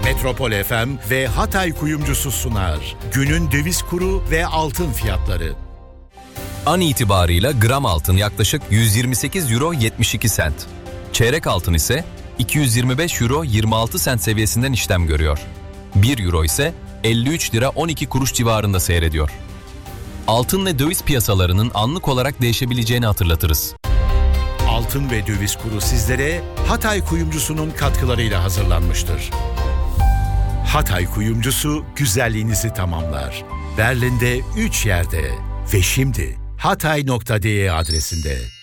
Metropol FM ve Hatay Kuyumcusu sunar. Günün döviz kuru ve altın fiyatları. An itibarıyla gram altın yaklaşık 128 euro 72 sent. Çeyrek altın ise 225 euro 26 sent seviyesinden işlem görüyor. 1 euro ise 53 lira 12 kuruş civarında seyrediyor. Altın ve döviz piyasalarının anlık olarak değişebileceğini hatırlatırız. Altın ve döviz kuru sizlere Hatay Kuyumcusu'nun katkılarıyla hazırlanmıştır. Hatay Kuyumcusu güzelliğinizi tamamlar. Berlin'de 3 yerde ve şimdi hatay.de adresinde.